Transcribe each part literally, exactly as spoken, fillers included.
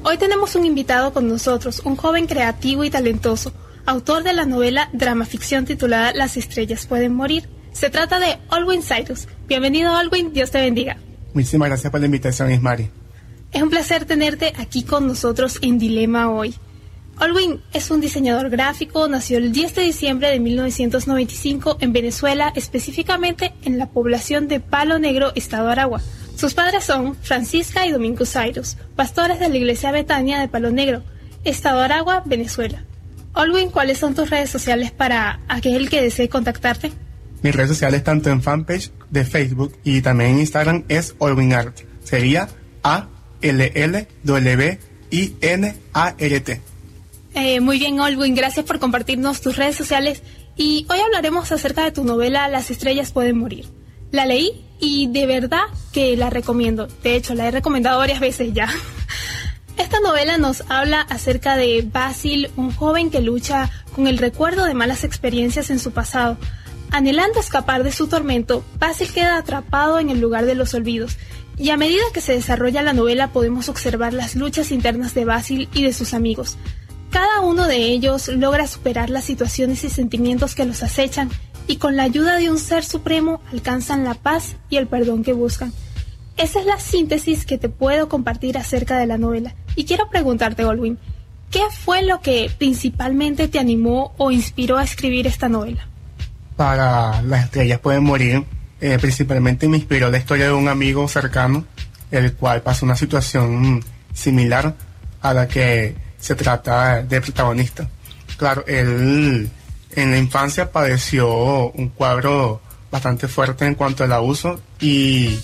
Hoy tenemos un invitado con nosotros, un joven creativo y talentoso, autor de la novela drama ficción titulada Las estrellas pueden morir. Se trata de Olwin Cyrus. Bienvenido, Olwin, Dios te bendiga. Muchísimas gracias por la invitación, Ismari. Es un placer tenerte aquí con nosotros en Dilema hoy. Olwin es un diseñador gráfico, nació el diez de diciembre de mil novecientos noventa y cinco en Venezuela, específicamente en la población de Palo Negro, estado Aragua. Sus padres son Francisca y Domingo Cyrus, pastores de la iglesia Betania de Palo Negro, estado Aragua, Venezuela. Olwin, ¿cuáles son tus redes sociales para aquel que desee contactarte? Mis redes sociales, tanto en fanpage de Facebook y también en Instagram, es Olwin Art. Sería A L L W I N A R T. Eh, muy bien, Olwin, gracias por compartirnos tus redes sociales y hoy hablaremos acerca de tu novela Las estrellas pueden morir. La leí y de verdad que la recomiendo. De hecho, la he recomendado varias veces ya. Esta novela nos habla acerca de Basil, un joven que lucha con el recuerdo de malas experiencias en su pasado. Anhelando escapar de su tormento, Basil queda atrapado en el lugar de los olvidos. Y a medida que se desarrolla la novela podemos observar las luchas internas de Basil y de sus amigos. Cada uno de ellos logra superar las situaciones y sentimientos que los acechan y con la ayuda de un ser supremo alcanzan la paz y el perdón que buscan. Esa es la síntesis que te puedo compartir acerca de la novela. Y quiero preguntarte, Olwin, ¿qué fue lo que principalmente te animó o inspiró a escribir esta novela? Para Las estrellas pueden morir, eh, principalmente me inspiró la historia de un amigo cercano, el cual pasó una situación similar a la que se trata del protagonista. Claro, él en la infancia padeció un cuadro bastante fuerte en cuanto al abuso y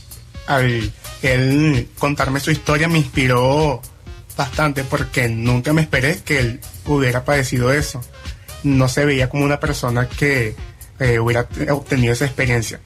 al él contarme su historia me inspiró bastante porque nunca me esperé que él hubiera padecido eso. No se veía como una persona que eh, hubiera obtenido esa experiencia.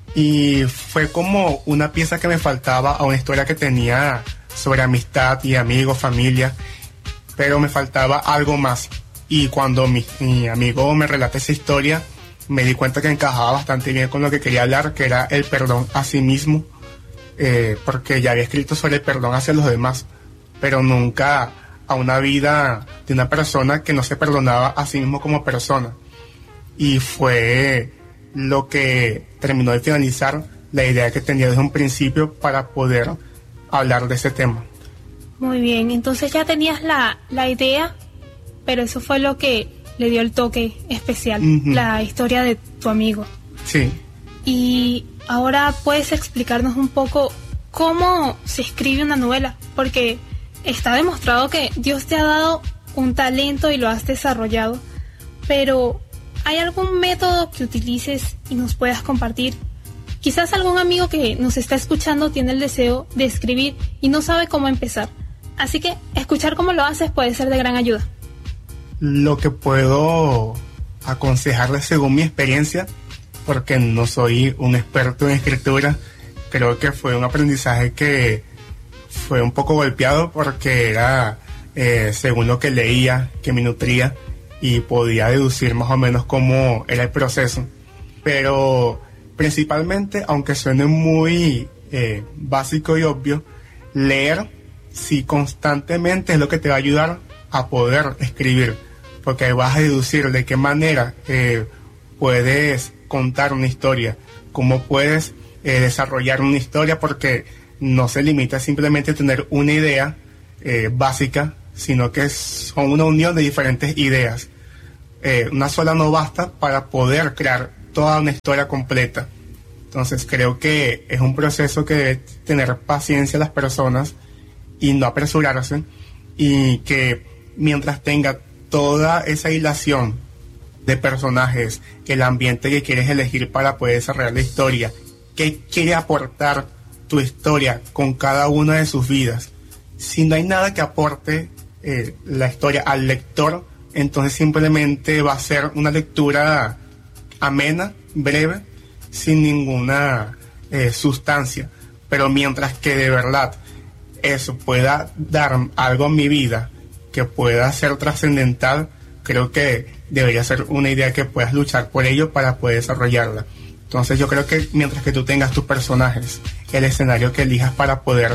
Y fue como una pieza que me faltaba a una historia que tenía sobre amistad y amigos, familia, pero me faltaba algo más. Y cuando mi, mi amigo me relata esa historia, me di cuenta que encajaba bastante bien con lo que quería hablar, que era el perdón a sí mismo, eh, porque ya había escrito sobre el perdón hacia los demás, pero nunca a una vida de una persona que no se perdonaba a sí mismo como persona. Y fue lo que terminó de finalizar la idea que tenía desde un principio para poder hablar de ese tema. Muy bien, entonces ya tenías la, la idea, pero eso fue lo que le dio el toque especial, uh-huh. La historia de tu amigo. Sí. Y ahora puedes explicarnos un poco cómo se escribe una novela, porque está demostrado que Dios te ha dado un talento y lo has desarrollado, pero ¿hay algún método que utilices y nos puedas compartir? Quizás algún amigo que nos está escuchando tiene el deseo de escribir y no sabe cómo empezar. Así que escuchar cómo lo haces puede ser de gran ayuda. Lo que puedo aconsejarles según mi experiencia, porque no soy un experto en escritura, creo que fue un aprendizaje que fue un poco golpeado porque era eh, según lo que leía, que me nutría y podía deducir más o menos cómo era el proceso. Pero principalmente, aunque suene muy eh, básico y obvio, leer sí constantemente es lo que te va a ayudar a poder escribir, porque vas a deducir de qué manera eh, puedes contar una historia, cómo puedes eh, desarrollar una historia, porque no se limita simplemente a tener una idea eh, básica, sino que son una unión de diferentes ideas. Eh, una sola no basta para poder crear toda una historia completa. Entonces creo que es un proceso que debe tener paciencia las personas y no apresurarse, y que mientras tenga toda esa hilación de personajes, el ambiente que quieres elegir para poder desarrollar la historia, qué quiere aportar tu historia con cada una de sus vidas. Si no hay nada que aporte eh, la historia al lector, entonces simplemente va a ser una lectura amena, breve, sin ninguna eh, sustancia. Pero mientras que de verdad eso pueda dar algo a mi vida, que pueda ser trascendental, creo que debería ser una idea que puedas luchar por ello para poder desarrollarla. Entonces yo creo que mientras que tú tengas tus personajes, el escenario que elijas para poder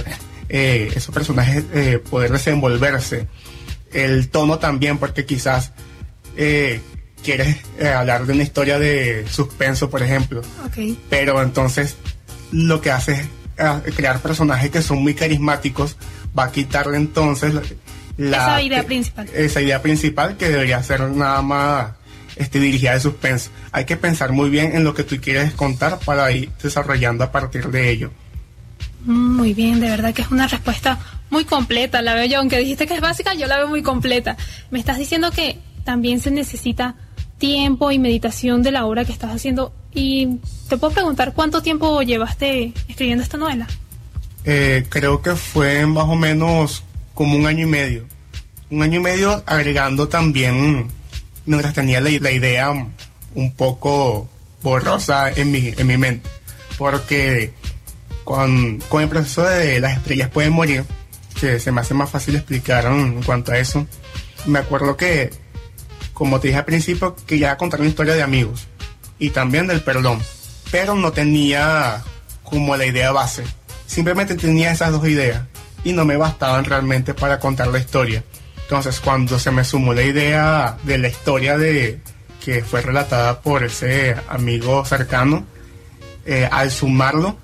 eh, esos personajes eh, poder desenvolverse. El tono también, porque quizás eh, quieres eh, hablar de una historia de suspenso, por ejemplo. Okay. Pero entonces lo que hace es eh, crear personajes que son muy carismáticos, va a quitarle entonces la, la, esa idea que, principal. Esa idea principal que debería ser nada más este, dirigida de suspenso. Hay que pensar muy bien en lo que tú quieres contar para ir desarrollando a partir de ello. Muy bien, de verdad que es una respuesta muy completa, la veo yo, aunque dijiste que es básica, yo la veo muy completa. Me estás diciendo que también se necesita tiempo y meditación de la obra que estás haciendo, y te puedo preguntar cuánto tiempo llevaste escribiendo esta novela. Eh, creo que fue más o menos como un año y medio, un año y medio agregando también, mientras tenía la, la idea un poco borrosa en mi, en mi mente, porque Con, con el proceso de Las estrellas pueden morir, que se me hace más fácil explicar en cuanto a eso, me acuerdo que, como te dije al principio, quería contar una historia de amigos y también del perdón, pero no tenía como la idea base, simplemente tenía esas dos ideas y no me bastaban realmente para contar la historia. Entonces, cuando se me sumó la idea de la historia de que fue relatada por ese amigo cercano, eh, al sumarlo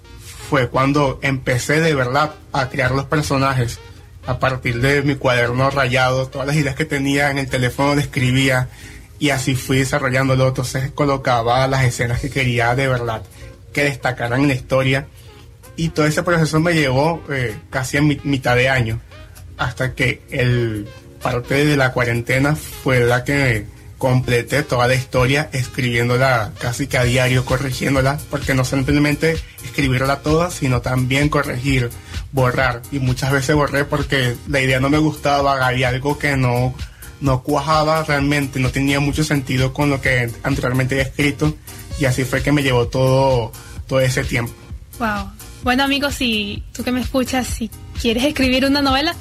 fue cuando empecé de verdad a crear los personajes a partir de mi cuaderno rayado, todas las ideas que tenía en el teléfono las escribía y así fui desarrollándolo. Entonces colocaba las escenas que quería de verdad que destacaran en la historia y todo ese proceso me llevó eh, casi a mi, mitad de año, hasta que el parte de la cuarentena fue la que completé toda la historia escribiéndola casi que a diario, corrigiéndola, porque no simplemente escribirla toda, sino también corregir, borrar, y muchas veces borré porque la idea no me gustaba, había algo que no, no cuajaba realmente, no tenía mucho sentido con lo que anteriormente había escrito, y así fue que me llevó todo, todo ese tiempo. Wow. Bueno, amigos, si tú que me escuchas, si quieres escribir una novela,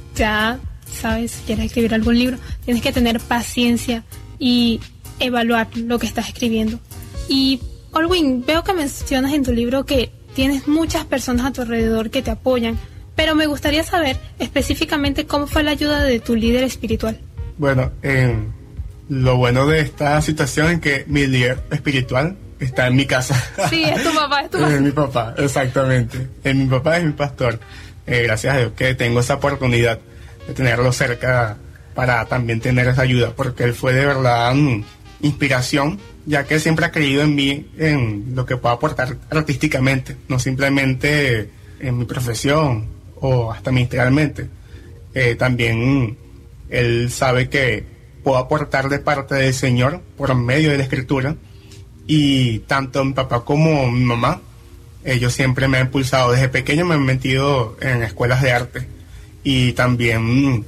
ya sabes, si quieres escribir algún libro, tienes que tener paciencia y evaluar lo que estás escribiendo. Y Olwin, veo que mencionas en tu libro que tienes muchas personas a tu alrededor que te apoyan, pero me gustaría saber específicamente cómo fue la ayuda de tu líder espiritual. Bueno, eh, lo bueno de esta situación es que mi líder espiritual está en mi casa. Sí, es tu papá, es tu papá. Es mi papá, exactamente. Es mi papá, es mi pastor. Eh, gracias a Dios que tengo esa oportunidad de tenerlo cerca para también tener esa ayuda, porque él fue de verdad um, inspiración, ya que siempre ha creído en mí, en lo que puedo aportar artísticamente, no simplemente en mi profesión o hasta ministerialmente. Eh, también um, él sabe que puedo aportar de parte del Señor por medio de la Escritura, y tanto mi papá como mi mamá, ellos siempre me han impulsado. Desde pequeño me han metido en escuelas de arte, y también um,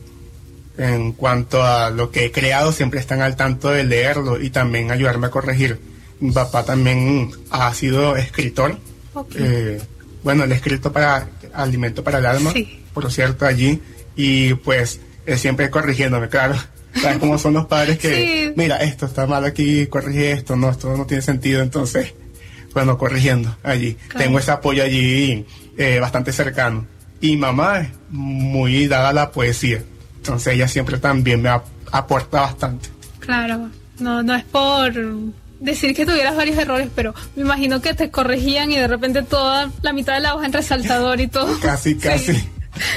en cuanto a lo que he creado siempre están al tanto de leerlo y también ayudarme a corregir. Mi papá también ha sido escritor. Okay. Eh, bueno, él ha escrito para Alimento para el Alma, sí, por cierto, allí, y pues él siempre corrigiéndome, claro. ¿Sabes cómo son los padres que, sí, mira, esto está mal aquí, corrige esto, no, esto no tiene sentido? Entonces, bueno, corrigiendo allí. Claro. Tengo ese apoyo allí eh, bastante cercano. Y mamá es muy dada a la poesía. Entonces ella siempre también me ap- aporta bastante. Claro, no, no es por decir que tuvieras varios errores, pero me imagino que te corregían y de repente toda la mitad de la hoja en resaltador y todo. Casi, casi. Sí.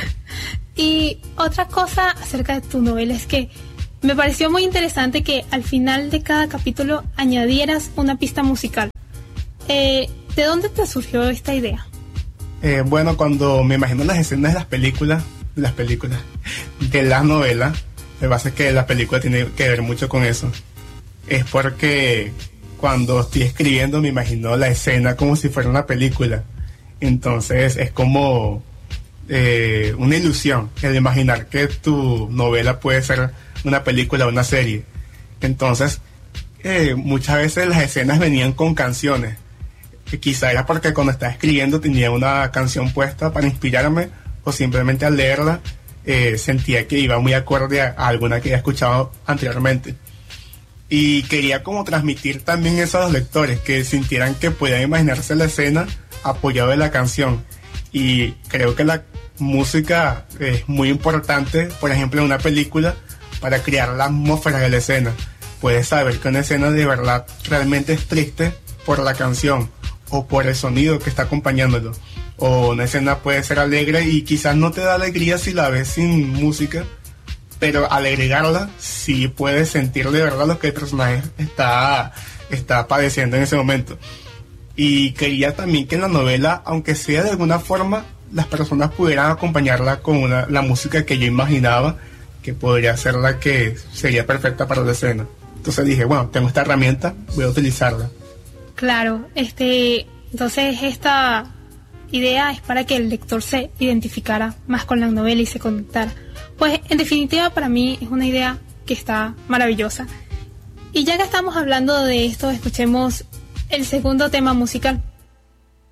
Y otra cosa acerca de tu novela es que me pareció muy interesante que al final de cada capítulo añadieras una pista musical. Eh, ¿De dónde te surgió esta idea? Eh, bueno, cuando me imagino las escenas de las películas, las películas, de las novelas, me pasa que la película tiene que ver mucho con eso. Es porque cuando estoy escribiendo me imagino la escena como si fuera una película. Entonces es como eh, una ilusión el imaginar que tu novela puede ser una película o una serie. Entonces eh, muchas veces las escenas venían con canciones. Que quizá era porque cuando estaba escribiendo tenía una canción puesta para inspirarme, o simplemente al leerla eh, sentía que iba muy acorde a, a alguna que había escuchado anteriormente. Y quería como transmitir también eso a los lectores, que sintieran que podían imaginarse la escena apoyado de la canción. Y creo que la música es muy importante, por ejemplo, en una película, para crear la atmósfera de la escena. Puedes saber que una escena de verdad realmente es triste por la canción o por el sonido que está acompañándolo. O una escena puede ser alegre y quizás no te da alegría si la ves sin música, pero al agregarla sí puedes sentir de verdad lo que el personaje está, está padeciendo en ese momento. Y quería también que en la novela, aunque sea de alguna forma, las personas pudieran acompañarla con una, la música que yo imaginaba que podría ser la que sería perfecta para la escena. Entonces dije, bueno, tengo esta herramienta, voy a utilizarla. Claro, este, entonces esta idea es para que el lector se identificara más con la novela y se conectara. Pues en definitiva para mí es una idea que está maravillosa. Y ya que estamos hablando de esto, escuchemos el segundo tema musical.